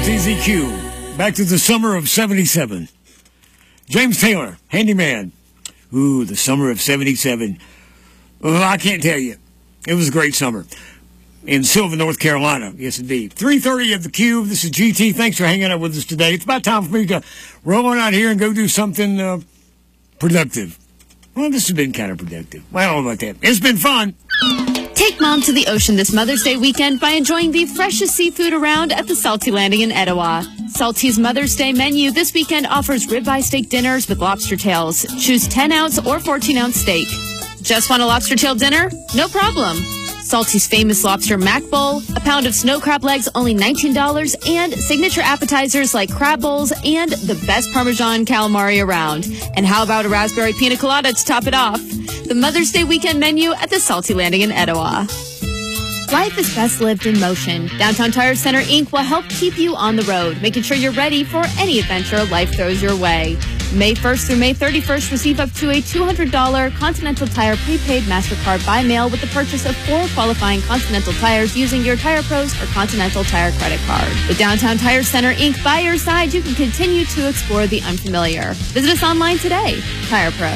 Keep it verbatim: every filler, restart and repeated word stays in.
W T Z Q. Back to the summer of seventy-seven. James Taylor, Handyman. Ooh, the summer of seventy-seven. Oh, I can't tell you. It was a great summer. In Sylvan, North Carolina. Yes, indeed. three thirty of the Cube. This is G T. Thanks for hanging out with us today. It's about time for me to roll on out here and go do something uh, productive. Well, this has been kind of productive. Well, I don't know about that. It's been fun. Take Mom to the ocean this Mother's Day weekend by enjoying the freshest seafood around at the Salty Landing in Etowah. Salty's Mother's Day menu this weekend offers ribeye steak dinners with lobster tails. Choose ten ounce or fourteen ounce steak. Just want a lobster tail dinner? No problem. Salty's famous lobster mac bowl, a pound of snow crab legs only nineteen dollars, and signature appetizers like crab bowls and the best Parmesan calamari around. And how about a raspberry pina colada to top it off? The Mother's Day weekend menu at the Salty Landing in Etowah. Life is best lived in motion. Downtown Tire Center, Incorporated will help keep you on the road, making sure you're ready for any adventure life throws your way. May first through May thirty-first, receive up to a two hundred dollars Continental Tire prepaid MasterCard by mail with the purchase of four qualifying Continental tires using your Tire Pros or Continental Tire credit card. With Downtown Tire Center, Incorporated by your side, you can continue to explore the unfamiliar. Visit us online today. Tire Pros.